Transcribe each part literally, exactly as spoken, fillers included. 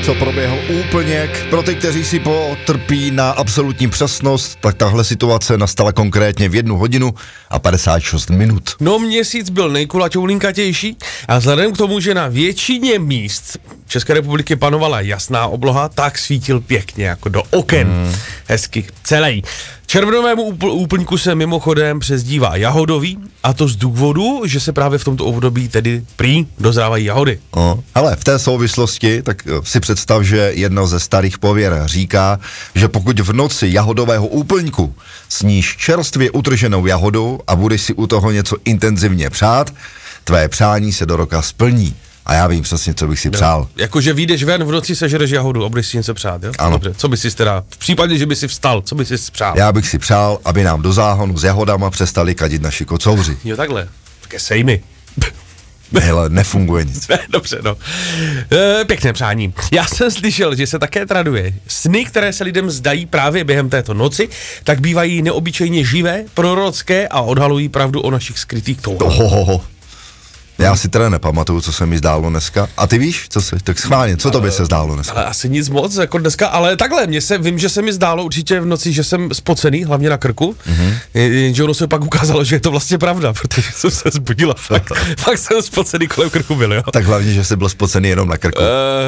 co proběhl úplněk. Pro ty, kteří si potrpí na absolutní přesnost, tak tahle situace nastala konkrétně v jednu hodinu a padesát šest minut. No měsíc byl nejkulaťoulinkatější a vzhledem k tomu, že na většině míst České republiky panovala jasná obloha, tak svítil pěkně jako do oken. Hmm. Hezky celý. Červnovému úplňku se mimochodem přezdívá jahodový, a to z důvodu, že se právě v tomto období tedy prý dozrávají jahody. No, ale v té souvislosti, tak si představ, že jedno ze starých pověr říká, že pokud v noci jahodového úplňku sníš čerstvě utrženou jahodu a budeš si u toho něco intenzivně přát, tvé přání se do roka splní. A já vím přesně, co bych si přál. No, jakože vyjdeš ven, v noci sežereš jahodu a budeš si něco přát, jo? Ano. Dobře, co bys si teda, v případě, že by si vstal, co bys si přál? Já bych si přál, aby nám do záhonu s jahodama přestali kadit naši kocouři. Jo, takhle, také sejmy. Hele, nefunguje nic. Dobře, no. E, pěkné přání. Já jsem slyšel, že se také traduje. Sny, které se lidem zdají právě během této noci, tak bývají neobyčejně živé, prorocké a odhalují pravdu o našich skrytých touhách. Ohoho. Já si teda nepamatuju, co se mi zdálo dneska. A ty víš, co se, tak schválně, co to by se zdálo dneska? Ale asi nic moc jako dneska, ale takhle, mně se, vím, že se mi zdálo určitě v noci, že jsem spocený, hlavně na krku, mm-hmm. jenže ono se pak ukázalo, že je to vlastně pravda, protože jsem se zbudila, fakt, fakt jsem spocený kolem krku byl, jo. Tak hlavně, že jsi byl spocený jenom na krku. Uh,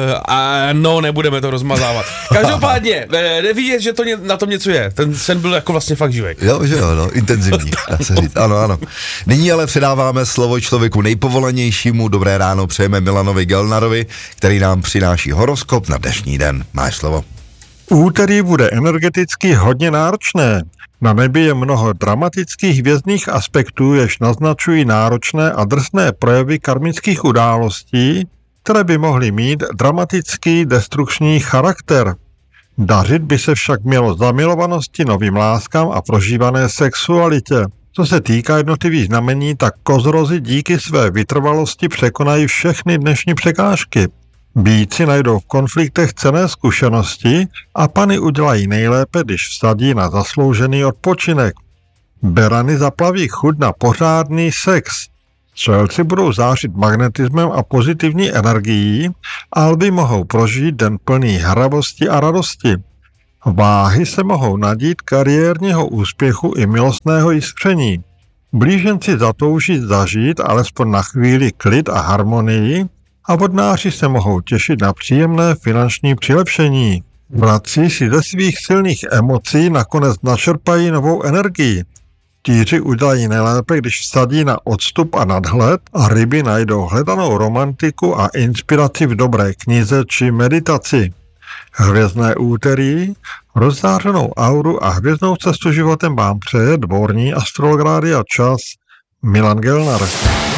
a no, nebudeme to rozmazávat. Každopádně, nevidět, že to ně, na tom něco je, ten sen byl jako vlastně fakt živý. Jo, že jo, no, intenzivní, dá se říct, ano, ano. Nyní ale předáváme slovo člověku nejpovolenějšímu. Dobré ráno přejeme Milanovi Gelnarovi, který nám přináší horoskop na dnešní den. Máš slovo. Úterý bude energeticky hodně náročné. Na nebi je mnoho dramatických hvězdných aspektů, jež naznačují náročné a drsné projevy karmických událostí, které by mohly mít dramatický destrukční charakter. Dařit by se však mělo zamilovanosti, novým láskám a prožívané sexualitě. Co se týká jednotlivých znamení, tak kozorozy díky své vytrvalosti překonají všechny dnešní překážky. Býci najdou v konfliktech cenné zkušenosti a pany udělají nejlépe, když vsadí na zasloužený odpočinek. Berany zaplaví chuť na pořádný sex. Střelci budou zářit magnetismem a pozitivní energií a lvi mohou prožít den plný hravosti a radosti. Váhy se mohou nadít kariérního úspěchu i milostného jiskření. Blíženci zatouží zažít alespoň na chvíli klid a harmonii a vodnáři se mohou těšit na příjemné finanční přilepšení. Bratři si ze svých silných emocí nakonec načerpají novou energii. Týři udělají nejlépe, když vsadí na odstup a nadhled a ryby najdou hledanou romantiku a inspiraci v dobré knize či meditaci. Hvězdné úterý, rozzářenou auru a hvězdnou cestu životem vám přeje dvorní astrolog Rádia Čas Milan Gelnar.